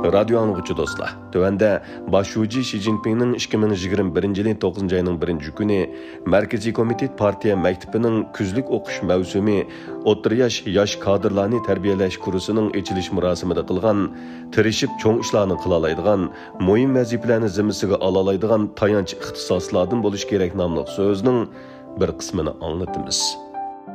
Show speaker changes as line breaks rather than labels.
Radio anlıqçı dostlar. Tövende başucu Xi Jinping'nin 2021 yılın 9. ayının 1. günü Merkezi Komitet Partiya Mektebi'nin küzlük okuş mevsumi o'rta yaş kadrlarını terbiyeleş kursuning açılış murasimida qilgan, tirishib cho'ng ishlarni qila oladigan, muhim vazifalarni zimmasiga ola oladigan tayanch ixtisoslardan bo'lish kerak nomli so'zning bir qismini anglatamiz.